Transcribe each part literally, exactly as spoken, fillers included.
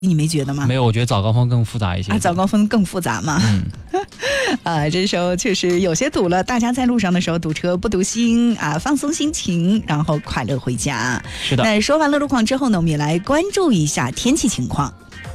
你没觉得吗？ 没有，我觉得早高峰更复杂一些。 啊，早高峰更复杂嘛。 嗯， 啊，这时候确实有些堵了，大家在路上的时候堵车不堵心啊，放松心情，然后快乐回家。 是的。 那说完了路况之后呢，我们也来关注一下天气情况。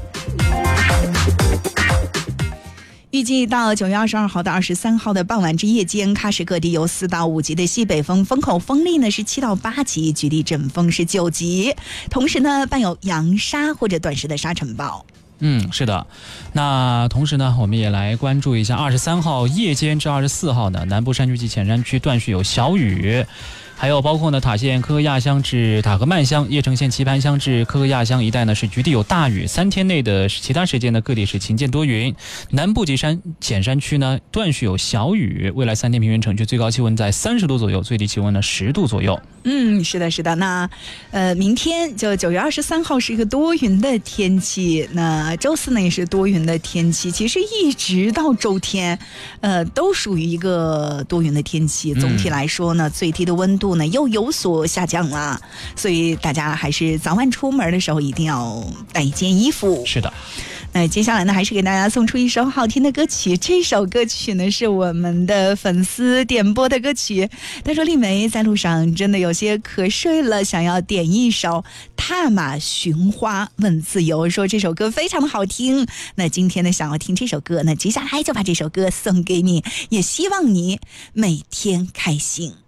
预计到九月二十二号到二十三号的傍晚至夜间，喀什各地有四到五级的西北风，风口风力呢是七到八级，局地阵风是九级，同时呢伴有扬沙或者短时的沙尘暴。 嗯，是的。那同时呢，我们也来关注一下二十三号夜间至二十四号呢，南部山区及浅山区断续有小雨。还有包括呢塔县科克亚乡至塔河曼乡、叶城县棋盘乡至科克亚乡一带呢是局地有大雨，三天内的其他时间呢各地是晴间多云。南部及山浅山区呢断续有小雨，未来三天平均城区最高气温在三十度左右，最低气温呢十度左右。 嗯，是的，是的。那呃，明天就九月二十三号是一个多云的天气，那周四呢也是多云的天气。其实一直到周天，呃，都属于一个多云的天气。总体来说呢，嗯、最低的温度呢又有所下降了，所以大家还是早晚出门的时候一定要带一件衣服。 是的。 那接下来呢，还是给大家送出一首好听的歌曲。这首歌曲呢是我们的粉丝点播的歌曲。他说丽梅在路上真的有些瞌睡了，想要点一首《踏马寻花问自由》，说这首歌非常的好听。那今天呢想要听这首歌，那接下来就把这首歌送给你，也希望你每天开心。